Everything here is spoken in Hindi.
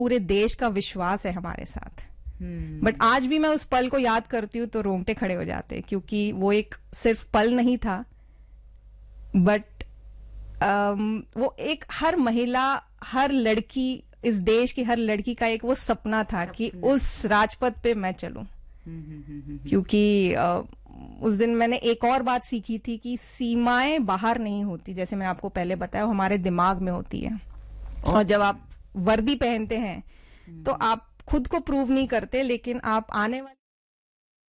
पूरे देश का विश्वास है हमारे साथ। बट आज भी मैं उस पल को याद करती हूँ तो रोंगटे खड़े हो जाते हैं, क्योंकि वो एक सिर्फ पल नहीं था, बट वो एक हर महिला, हर लड़की, इस देश की हर लड़की का एक वो सपना था कि उस राजपथ पे मैं चलूं। क्योंकि उस दिन मैंने एक और बात सीखी थी कि सीमाएं बाहर नहीं होती, जैसे मैंने आपको पहले बताया, वो हमारे दिमाग में होती है। और जब आप वर्दी पहनते हैं तो आप खुद को प्रूव नहीं करते, लेकिन आप आने वाले